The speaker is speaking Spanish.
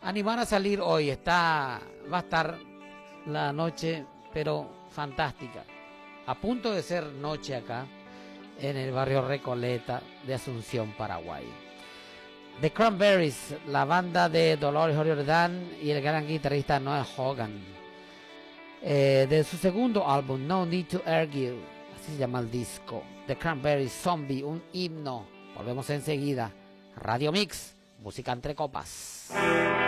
animar a salir hoy. Va a estar la noche, pero fantástica. A punto de ser noche acá, en el barrio Recoleta de Asunción, Paraguay. The Cranberries, la banda de Dolores O'Riordan y el gran guitarrista Noel Hogan. De su segundo álbum, No Need to Argue, así se llama el disco. The Cranberries, Zombie, un himno. Volvemos enseguida. Radio Mix, música entre copas.